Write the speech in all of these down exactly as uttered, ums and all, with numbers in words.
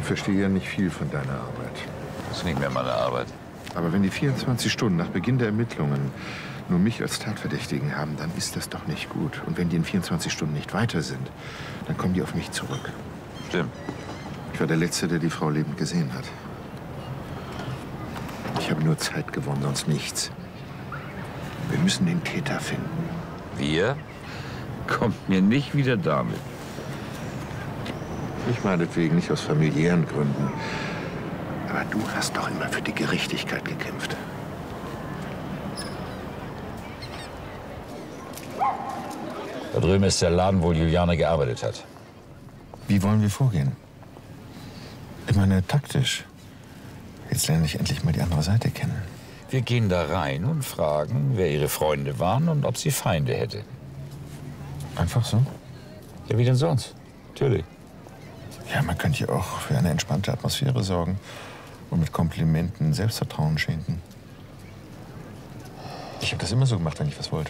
verstehe ja nicht viel von deiner Arbeit. Das ist nicht mehr meine Arbeit. Aber wenn die vierundzwanzig Stunden nach Beginn der Ermittlungen nur mich als Tatverdächtigen haben, dann ist das doch nicht gut. Und wenn die in vierundzwanzig Stunden nicht weiter sind, dann kommen die auf mich zurück. Stimmt. Ich war der Letzte, der die Frau lebend gesehen hat. Ich habe nur Zeit gewonnen, sonst nichts. Wir müssen den Täter finden. Wir? Kommt mir nicht wieder damit. Ich meinetwegen nicht aus familiären Gründen. Aber du hast doch immer für die Gerechtigkeit gekämpft. Da drüben ist der Laden, wo Juliane gearbeitet hat. Wie wollen wir vorgehen? Ich meine, taktisch. Jetzt lerne ich endlich mal die andere Seite kennen. Wir gehen da rein und fragen, wer ihre Freunde waren und ob sie Feinde hätte. Einfach so? Ja, wie denn sonst? Natürlich. Ja, man könnte ja auch für eine entspannte Atmosphäre sorgen und mit Komplimenten Selbstvertrauen schenken. Ich habe das immer so gemacht, wenn ich was wollte.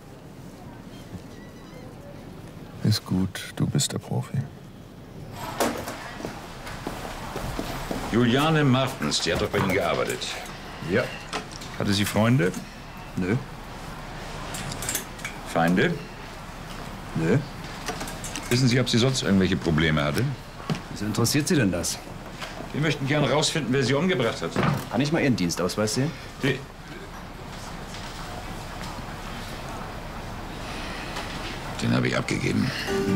Ist gut, du bist der Profi. Juliane Martens, die hat doch bei Ihnen gearbeitet. Ja. Hatte sie Freunde? Nö. Feinde? Nö. Wissen Sie, ob sie sonst irgendwelche Probleme hatte? Wieso interessiert Sie denn das? Wir möchten gerne rausfinden, wer sie umgebracht hat. Kann ich mal Ihren Dienstausweis sehen? Die Den habe ich abgegeben.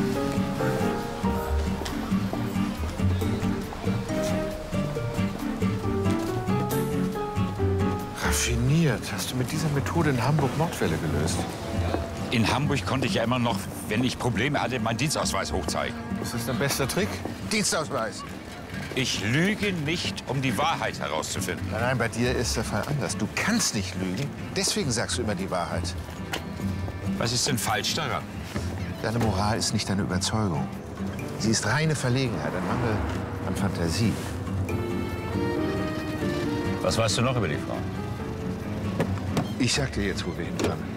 Raffiniert. Hast du mit dieser Methode in Hamburg Mordfälle gelöst? In Hamburg konnte ich ja immer noch, wenn ich Probleme hatte, meinen Dienstausweis hochzeigen. Ist das dein bester Trick? Dienstausweis. Ich lüge nicht, um die Wahrheit herauszufinden. Nein, nein, bei dir ist der Fall anders. Du kannst nicht lügen. Deswegen sagst du immer die Wahrheit. Was ist denn falsch daran? Deine Moral ist nicht deine Überzeugung. Sie ist reine Verlegenheit, ein Mangel an Fantasie. Was weißt du noch über die Frau? Ich sag dir jetzt, wo wir hinfahren.